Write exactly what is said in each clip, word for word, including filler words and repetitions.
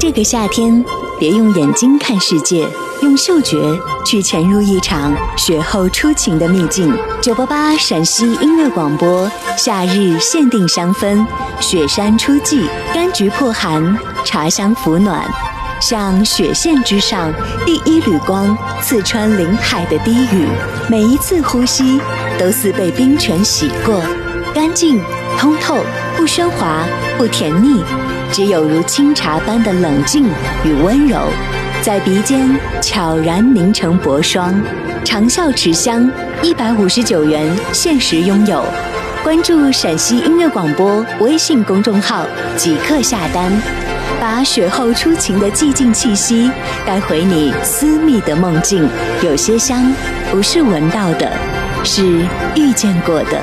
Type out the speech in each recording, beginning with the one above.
这个夏天，别用眼睛看世界，用嗅觉去潜入一场雪后初晴的秘境。九八八陕西音乐广播，夏日限定香氛，雪山初霁，柑橘破寒，茶香抚暖。像雪线之上第一缕光，刺穿林海的低语，每一次呼吸都似被冰泉洗过，干净通透，不喧哗，不甜腻，只有如清茶般的冷静与温柔，在鼻尖悄然凝成薄霜。长效持香，一百五十九元限时拥有。关注陕西音乐广播微信公众号，即刻下单，把雪后初晴的寂静气息带回你私密的梦境。有些香不是闻到的，是遇见过的。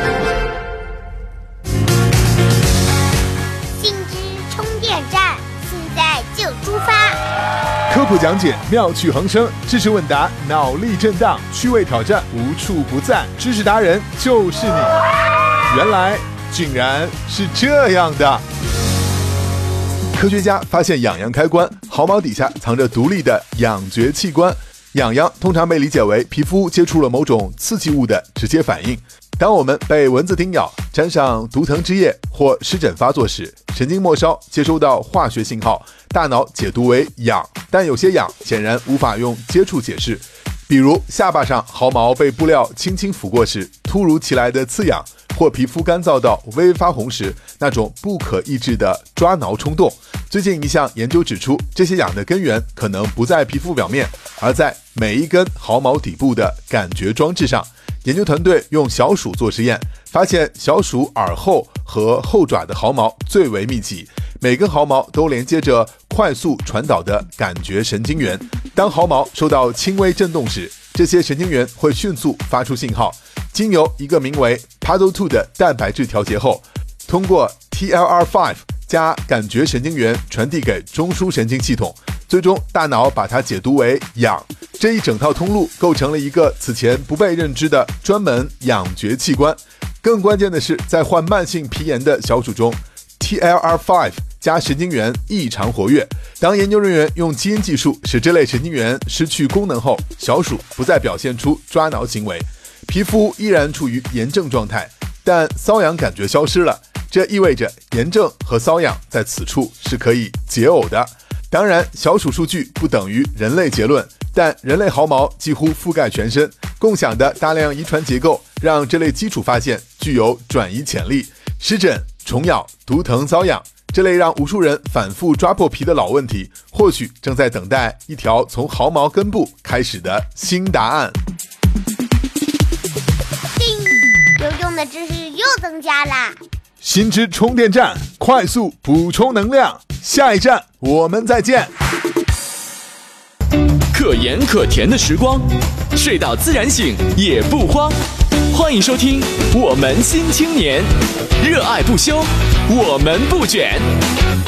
信之充电站，现在就出发。 科普讲解，妙趣横生；知识问答，脑力震荡；趣味挑战，无处不在。知识达人就是你。原来竟然是这样的。科学家发现痒痒开关，毫毛底下藏着独立的痒觉器官。痒痒通常被理解为皮肤接触了某种刺激物的直接反应。当我们被蚊子叮咬，沾上毒藤汁液或湿疹发作时，神经末梢接收到化学信号，大脑解读为痒。但有些痒显然无法用接触解释，比如下巴上毫毛被布料轻轻抚过时突如其来的刺痒，或皮肤干燥到微微发红时那种不可抑制的抓挠冲动。最近一项研究指出，这些痒的根源可能不在皮肤表面，而在每一根毫毛底部的感觉装置上。研究团队用小鼠做实验，发现小鼠耳后和后爪的毫毛最为密集，每根毫毛都连接着快速传导的感觉神经元。当毫毛受到轻微震动时，这些神经元会迅速发出信号，经由一个名为 P A D O 二 的蛋白质调节后，通过 T L R 五 加感觉神经元传递给中枢神经系统，最终大脑把它解读为痒。这一整套通路构成了一个此前不被认知的专门痒觉器官。更关键的是，在患慢性皮炎的小鼠中， T L R 五 加神经元异常活跃。当研究人员用基因技术使这类神经元失去功能后，小鼠不再表现出抓挠行为，皮肤依然处于炎症状态，但瘙痒感觉消失了。这意味着炎症和瘙痒在此处是可以解耦的。当然，小鼠数据不等于人类结论，但人类毫毛几乎覆盖全身，共享的大量遗传结构让这类基础发现具有转移潜力。湿疹、虫咬、毒藤、瘙痒，这类让无数人反复抓破皮的老问题，或许正在等待一条从毫毛根部开始的新答案。 叮，有用的知识又增加啦！ 新知充电站，快速补充能量。下一站我们再见。 可盐可甜的时光，睡到自然醒也不慌。欢迎收听我们新青年，热爱不休，我们不卷。